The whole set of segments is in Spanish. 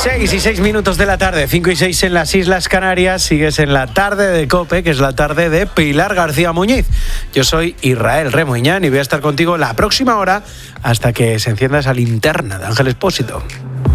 6:06 de la tarde, 5:06 en las Islas Canarias. Sigues en la tarde de COPE, que es la tarde de Pilar García Muñiz. Yo soy Israel Remuñán y voy a estar contigo la próxima hora hasta que se encienda esa linterna de Ángel Expósito.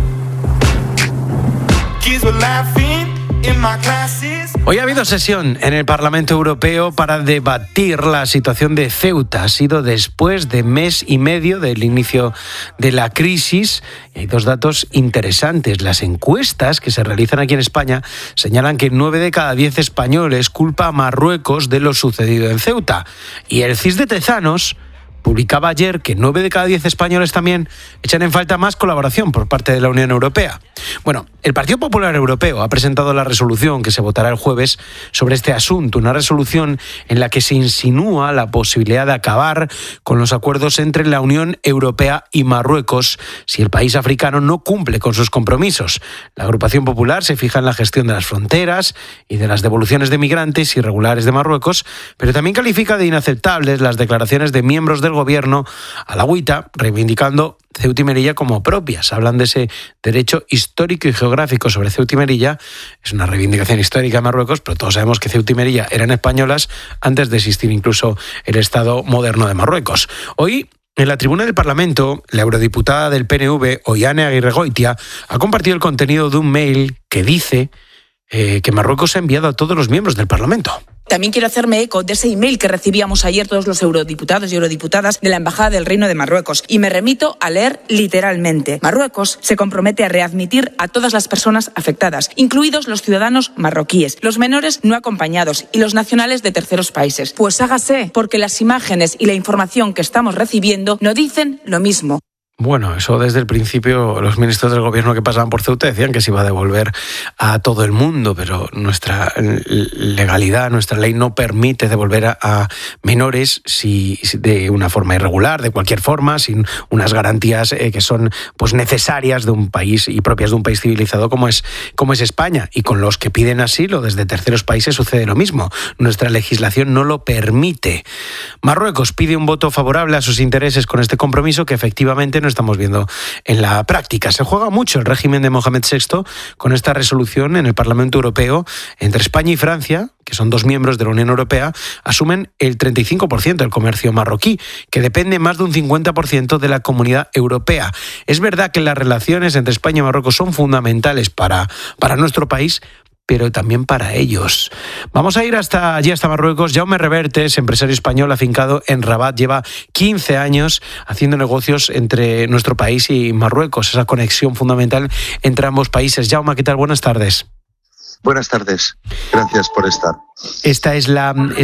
Hoy ha habido sesión en el Parlamento Europeo para debatir la situación de Ceuta. Ha sido después de mes y medio del inicio de la crisis. Y hay dos datos interesantes. Las encuestas que se realizan aquí en España señalan que 9 de cada 10 españoles culpa a Marruecos de lo sucedido en Ceuta. Y el CIS de Tezanos publicaba ayer que 9 de cada 10 españoles también echan en falta más colaboración por parte de la Unión Europea. Bueno, el Partido Popular Europeo ha presentado la resolución que se votará el jueves sobre este asunto, una resolución en la que se insinúa la posibilidad de acabar con los acuerdos entre la Unión Europea y Marruecos si el país africano no cumple con sus compromisos. La agrupación popular se fija en la gestión de las fronteras y de las devoluciones de migrantes irregulares de Marruecos, pero también califica de inaceptables las declaraciones de miembros del gobierno a la agüita, reivindicando Ceuta y Melilla como propias. Hablan de ese derecho histórico y geográfico sobre Ceuta y Melilla. Es una reivindicación histórica de Marruecos, pero todos sabemos que Ceuta y Melilla eran españolas antes de existir incluso el Estado moderno de Marruecos. Hoy, en la tribuna del Parlamento, la eurodiputada del PNV, Oihane Aguirregoitia, ha compartido el contenido de un mail que dice que Marruecos ha enviado a todos los miembros del Parlamento. También quiero hacerme eco de ese email que recibíamos ayer todos los eurodiputados y eurodiputadas de la Embajada del Reino de Marruecos. Y me remito a leer literalmente. Marruecos se compromete a readmitir a todas las personas afectadas, incluidos los ciudadanos marroquíes, los menores no acompañados y los nacionales de terceros países. Pues hágase, porque las imágenes y la información que estamos recibiendo no dicen lo mismo. Bueno, eso desde el principio los ministros del gobierno que pasaban por Ceuta decían que se iba a devolver a todo el mundo, pero nuestra legalidad, nuestra ley no permite devolver a menores si de una forma irregular, de cualquier forma, sin unas garantías que son pues necesarias de un país y propias de un país civilizado como es España. Y con los que piden asilo desde terceros países sucede lo mismo. Nuestra legislación no lo permite. Marruecos pide un voto favorable a sus intereses con este compromiso que efectivamente no estamos viendo en la práctica. Se juega mucho el régimen de Mohamed VI con esta resolución en el Parlamento Europeo. Entre España y Francia, que son dos miembros de la Unión Europea, asumen el 35% del comercio marroquí, que depende más de un 50% de la Comunidad Europea. Es verdad que las relaciones entre España y Marruecos son fundamentales para nuestro país, pero también para ellos. Vamos a ir hasta Marruecos. Jaume Revertes, empresario español afincado en Rabat, lleva 15 años haciendo negocios entre nuestro país y Marruecos, esa conexión fundamental entre ambos países. Jaume, ¿qué tal? Buenas tardes. Buenas tardes, gracias por estar. Este es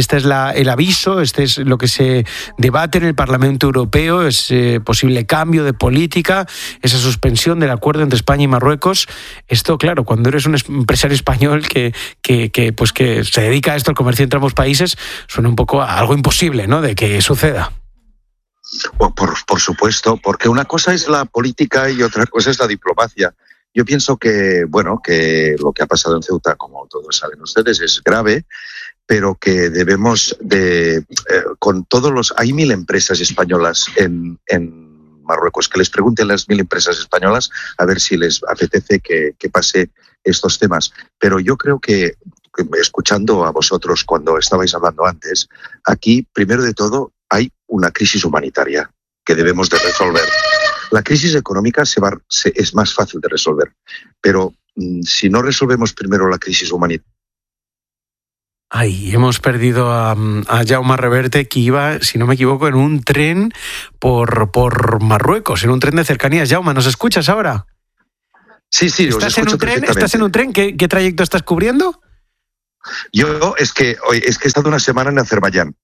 el aviso, este es lo que se debate en el Parlamento Europeo, es posible cambio de política, esa suspensión del acuerdo entre España y Marruecos. Esto, claro, cuando eres un empresario español que se dedica a esto, al comercio entre ambos países, suena un poco a algo imposible, ¿no?, de que suceda. Por supuesto, porque una cosa es la política y otra cosa es la diplomacia. Yo pienso que lo que ha pasado en Ceuta, como todos saben ustedes, es grave, pero que debemos hay 1.000 empresas españolas en Marruecos, que les pregunten las 1.000 empresas españolas a ver si les apetece que pase estos temas. Pero yo creo que, escuchando a vosotros cuando estabais hablando antes, aquí, primero de todo, hay una crisis humanitaria que debemos de resolver. La crisis económica es más fácil de resolver, pero si no resolvemos primero la crisis humanitaria... Hemos perdido a Jaume Reverte, que iba, si no me equivoco, en un tren por Marruecos, en un tren de cercanías. Jaume, ¿nos escuchas ahora? Sí, ¿Estás en un tren? ¿Qué trayecto estás cubriendo? Yo es que he estado una semana en Azerbaiyán.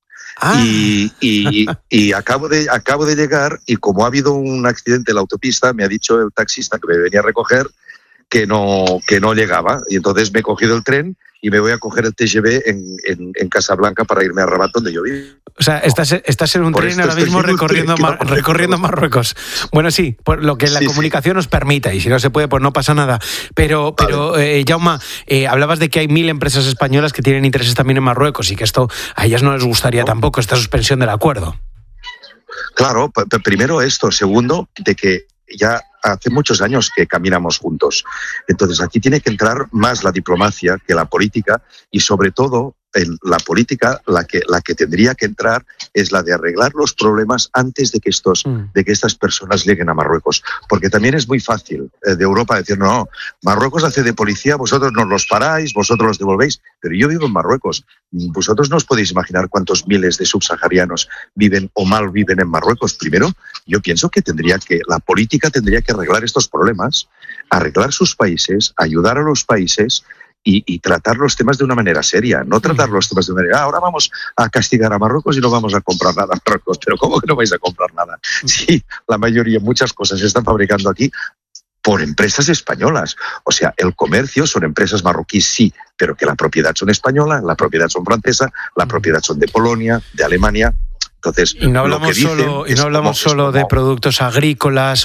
Y acabo de llegar, y como ha habido un accidente en la autopista, me ha dicho el taxista que me venía a recoger que no llegaba, y entonces me he cogido el tren y me voy a coger el TGV en Casablanca para irme a Rabat, donde yo vivo. O sea, estás en un tren ahora mismo recorriendo Marruecos. Bueno, sí, por lo que la comunicación nos permita, y si no se puede, pues no pasa nada. Pero Jaume, hablabas de que hay 1.000 empresas españolas que tienen intereses también en Marruecos y que esto a ellas no les gustaría tampoco, esta suspensión del acuerdo. Claro, primero esto. Segundo, de que ya hace muchos años que caminamos juntos. Entonces aquí tiene que entrar más la diplomacia que la política, y sobre todo la política, la que tendría que entrar es la de arreglar los problemas antes de que estas personas lleguen a Marruecos. Porque también es muy fácil de Europa decir, no, Marruecos hace de policía, vosotros nos los paráis, vosotros los devolvéis, pero yo vivo en Marruecos. Vosotros no os podéis imaginar cuántos miles de subsaharianos viven o mal viven en Marruecos. Primero, yo pienso que la política tendría que arreglar estos problemas, arreglar sus países, ayudar a los países y tratar los temas de una manera seria, no tratar los temas de una manera, ahora vamos a castigar a Marruecos y no vamos a comprar nada a Marruecos. Pero ¿cómo que no vais a comprar nada? Sí, la mayoría, muchas cosas se están fabricando aquí por empresas españolas. O sea, el comercio son empresas marroquíes, sí, pero que la propiedad son española, la propiedad son francesa, la propiedad son de Polonia, de Alemania. Entonces, y no hablamos solo de productos agrícolas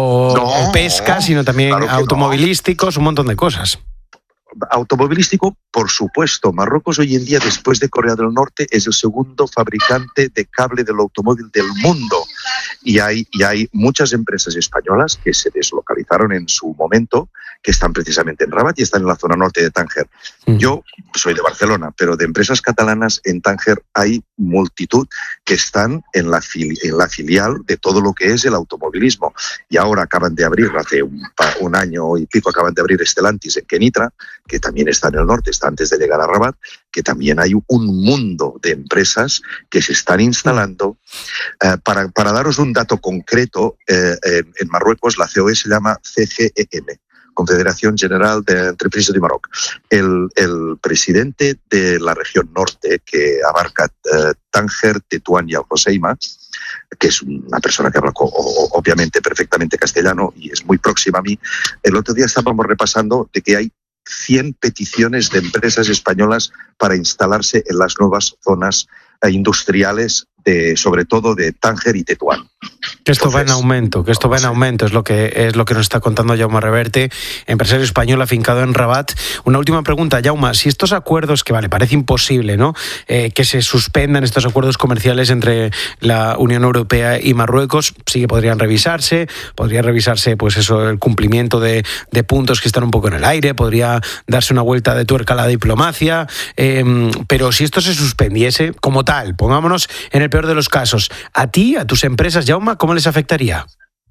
o pesca, sino también claro automovilísticos, un montón de cosas. Automovilístico, por supuesto. Marruecos hoy en día, después de Corea del Norte, es el segundo fabricante de cable del automóvil del mundo. Y hay muchas empresas españolas que se deslocalizaron en su momento, que están precisamente en Rabat y están en la zona norte de Tánger. Yo soy de Barcelona, pero de empresas catalanas en Tánger hay multitud que están en la filial de todo lo que es el automovilismo. Y ahora acaban de abrir, hace un año y pico, acaban de abrir Stellantis en Kenitra, que también está en el norte, está antes de llegar a Rabat, que también hay un mundo de empresas que se están instalando. Para daros un dato concreto, en Marruecos la COE se llama CGEM, Confederación General de Entreprises de Maroc. El presidente de la región norte, que abarca Tánger, Tetuán y Al Hoceima, que es una persona que habla obviamente perfectamente castellano y es muy próxima a mí, el otro día estábamos repasando de que hay 100 peticiones de empresas españolas para instalarse en las nuevas zonas industriales, sobre todo de Tánger y Tetuán. Que esto va en aumento, es lo que nos está contando Jaume Reverte, empresario español afincado en Rabat. Una última pregunta, Jaume, si estos acuerdos, que parece imposible, ¿no?, que se suspendan estos acuerdos comerciales entre la Unión Europea y Marruecos, sí que podría revisarse pues eso, el cumplimiento de puntos que están un poco en el aire, podría darse una vuelta de tuerca a la diplomacia, pero si esto se suspendiese como tal, pongámonos en el peor de los casos, a ti, a tus empresas, Jaume, ¿cómo les afectaría?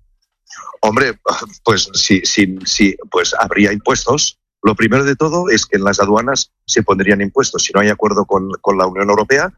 Hombre, pues sí, pues habría impuestos. Lo primero de todo es que en las aduanas se pondrían impuestos. Si no hay acuerdo con la Unión Europea,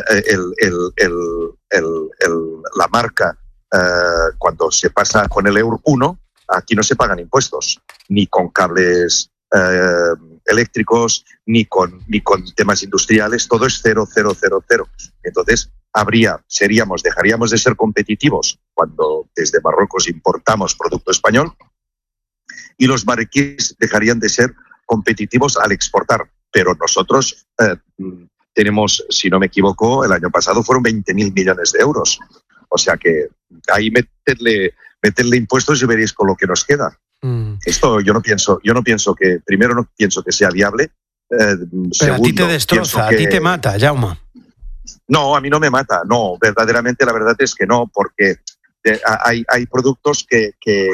la marca, cuando se pasa con el Euro 1, aquí no se pagan impuestos, ni con cables eléctricos, ni con temas industriales, todo es 0. Entonces, dejaríamos de ser competitivos cuando desde Marruecos importamos producto español, y los marroquíes dejarían de ser competitivos al exportar. Pero nosotros tenemos, si no me equivoco, el año pasado fueron 20.000 millones de euros. O sea que ahí meterle impuestos y veréis con lo que nos queda. Esto yo no pienso que, primero, no pienso que sea viable. Pero segundo, a ti te destroza, a ti te mata, Jaume. No, a mí no me mata, no, verdaderamente la verdad es que no, porque hay productos que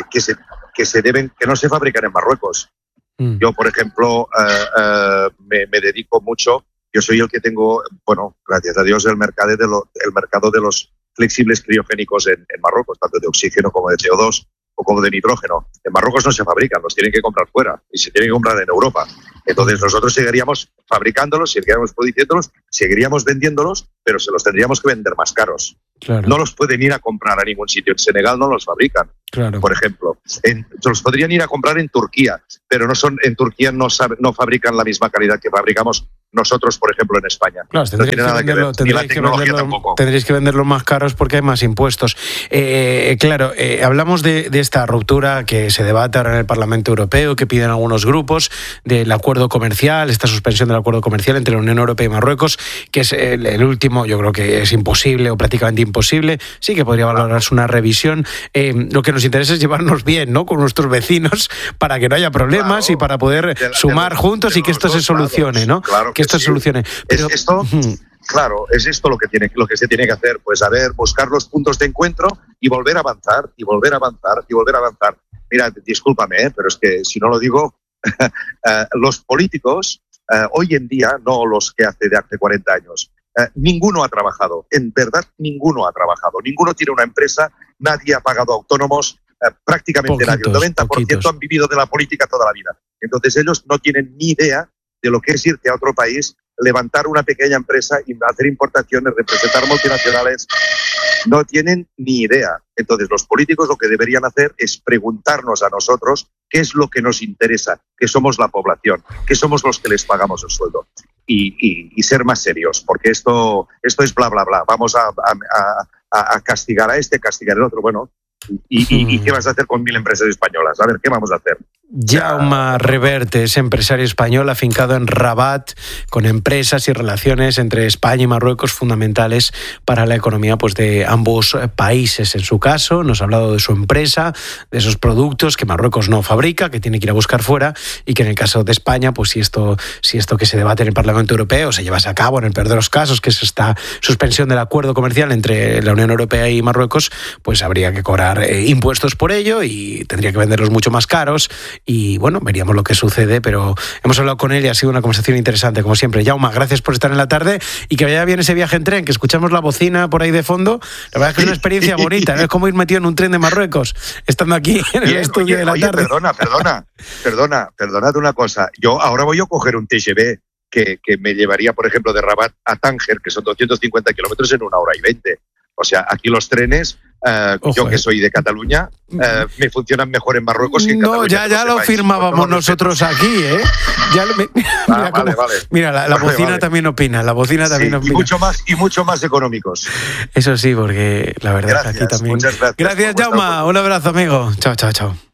no se fabrican en Marruecos. Yo, por ejemplo, me dedico mucho, yo soy el que tengo, bueno, gracias a Dios, el mercado de los flexibles criogénicos en Marruecos, tanto de oxígeno como de CO2 o como de nitrógeno. En Marruecos no se fabrican, los tienen que comprar fuera y se tienen que comprar en Europa. Entonces nosotros seguiríamos fabricándolos, seguiríamos produciéndolos, seguiríamos vendiéndolos, pero se los tendríamos que vender más caros. Claro. No los pueden ir a comprar a ningún sitio. En Senegal no los fabrican, claro, por ejemplo. Los podrían ir a comprar en Turquía, pero en Turquía no fabrican la misma calidad que fabricamos nosotros, por ejemplo, en España. Claro, no tiene nada que ver. Ni la tecnología tampoco. Tendréis que venderlos más caros porque hay más impuestos. Hablamos de esta ruptura que se debate ahora en el Parlamento Europeo, que piden algunos grupos, del acuerdo comercial, esta suspensión del acuerdo comercial entre la Unión Europea y Marruecos, que es el último. Yo creo que es imposible o prácticamente imposible. Sí que podría valorarse una revisión. Lo que nos interesa es llevarnos bien, ¿no?, con nuestros vecinos, para que no haya problemas, claro, y para poder sumar juntos y que esto se solucione, ¿no? Claro que esto se solucione. Pero Claro, es esto lo que se tiene que hacer, pues buscar los puntos de encuentro y volver a avanzar, y volver a avanzar, y volver a avanzar. Mira, discúlpame, pero es que si no lo digo, los políticos hoy en día, no los que de hace 40 años, ninguno ha trabajado, en verdad ninguno ha trabajado, ninguno tiene una empresa, nadie ha pagado autónomos, prácticamente nadie, el 90% han vivido de la política toda la vida. Entonces ellos no tienen ni idea de lo que es irte a otro país, levantar una pequeña empresa y hacer importaciones, representar multinacionales. No tienen ni idea. Entonces los políticos lo que deberían hacer es preguntarnos a nosotros qué es lo que nos interesa, que somos la población, que somos los que les pagamos el sueldo. Y ser más serios, porque esto es bla, bla, bla. Vamos a castigar a este, castigar al otro. Bueno, ¿y qué vas a hacer con 1.000 empresas españolas? A ver, ¿qué vamos a hacer? Jaume Reverte es empresario español afincado en Rabat, con empresas y relaciones entre España y Marruecos fundamentales para la economía pues de ambos países. En su caso, nos ha hablado de su empresa, de esos productos que Marruecos no fabrica, que tiene que ir a buscar fuera, y que en el caso de España, pues si esto que se debate en el Parlamento Europeo se llevase a cabo, en el peor de los casos, que es esta suspensión del acuerdo comercial entre la Unión Europea y Marruecos, pues habría que cobrar impuestos por ello y tendría que venderlos mucho más caros. Y bueno, veríamos lo que sucede, pero hemos hablado con él y ha sido una conversación interesante, como siempre. Jaume, gracias por estar en la tarde y que vaya bien ese viaje en tren, que escuchamos la bocina por ahí de fondo. La verdad es que es una experiencia bonita, ¿no? Es como ir metido en un tren de Marruecos, estando aquí en el estudio de la tarde. Perdonad una cosa. Yo ahora voy a coger un TGV que me llevaría, por ejemplo, de Rabat a Tánger, que son 250 kilómetros en 1 hora y 20. O sea, aquí los trenes, yo que soy de Cataluña, me funcionan mejor en Marruecos que en Cataluña. No, ya lo firmábamos nosotros aquí, ¿eh? Vale. Mira, la bocina también opina, Y mucho más económicos. Eso sí, porque la verdad es que aquí también... Muchas gracias. Gracias, Jaume. Un abrazo, amigo. Chao.